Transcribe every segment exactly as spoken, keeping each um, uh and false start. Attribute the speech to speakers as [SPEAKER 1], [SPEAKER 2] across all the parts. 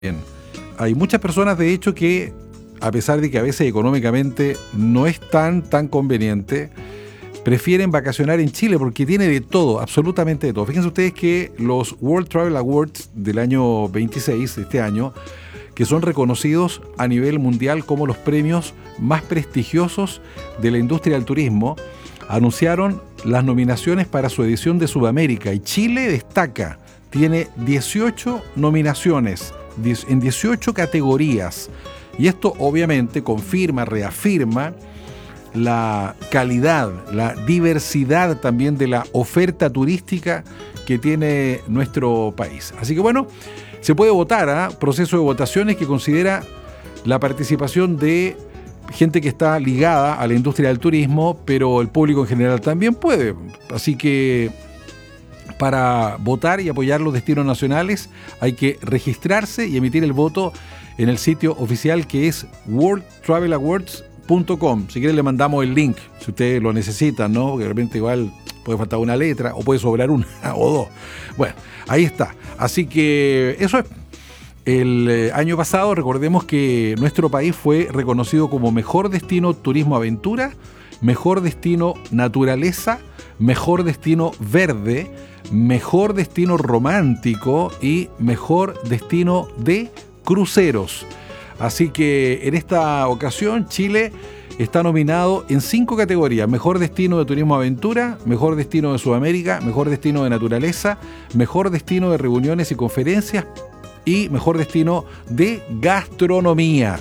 [SPEAKER 1] Bien. Hay muchas personas, de hecho, que a pesar de que a veces económicamente no es tan, tan conveniente, prefieren vacacionar en Chile porque tiene de todo, absolutamente de todo. Fíjense ustedes que los World Travel Awards del año veintiséis, de este año, que son reconocidos a nivel mundial como los premios más prestigiosos de la industria del turismo, anunciaron las nominaciones para su edición de Sudamérica, y Chile destaca, tiene dieciocho nominaciones en dieciocho categorías, y esto obviamente confirma, reafirma la calidad, la diversidad también de la oferta turística que tiene nuestro país. Así que bueno, se puede votar, ¿eh? Proceso de votaciones que considera la participación de gente que está ligada a la industria del turismo, pero el público en general también puede. Así que para votar y apoyar los destinos nacionales hay que registrarse y emitir el voto en el sitio oficial, que es world travel awards punto com. Si quieren le mandamos el link, si ustedes lo necesitan, ¿no? Porque de repente igual puede faltar una letra o puede sobrar una o dos. Bueno, ahí está. Así que eso es. El eh, año pasado, recordemos que nuestro país fue reconocido como mejor destino turismo aventura, mejor destino naturaleza, mejor destino verde, mejor destino romántico y mejor destino de cruceros. Así que en esta ocasión Chile está nominado en cinco categorías: mejor destino de turismo aventura, mejor destino de Sudamérica, mejor destino de naturaleza, mejor destino de reuniones y conferencias y mejor destino de gastronomía.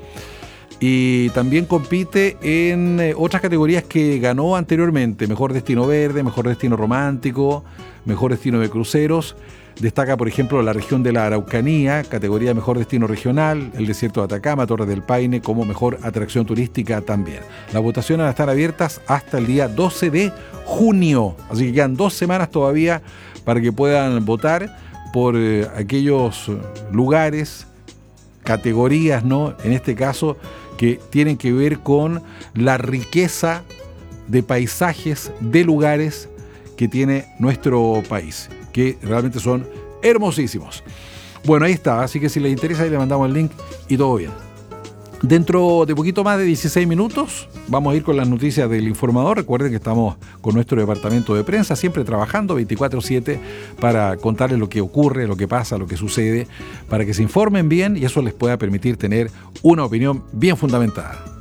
[SPEAKER 1] Y también compite en otras categorías que ganó anteriormente: mejor destino verde, mejor destino romántico, mejor destino de cruceros. Destaca, por ejemplo, la región de la Araucanía, categoría de mejor destino regional, el desierto de Atacama, Torres del Paine, como mejor atracción turística también. Las votaciones van a estar abiertas hasta el día doce de junio, así que quedan dos semanas todavía para que puedan votar por eh, aquellos lugares, categorías, ¿no? En este caso, que tienen que ver con la riqueza de paisajes, de lugares que tiene nuestro país, que realmente son hermosísimos. Bueno, ahí está, así que si les interesa, ahí le mandamos el link y todo bien. Dentro de poquito más de dieciséis minutos vamos a ir con las noticias del Informador. Recuerden que estamos con nuestro departamento de prensa, siempre trabajando veinticuatro siete para contarles lo que ocurre, lo que pasa, lo que sucede, para que se informen bien y eso les pueda permitir tener una opinión bien fundamentada.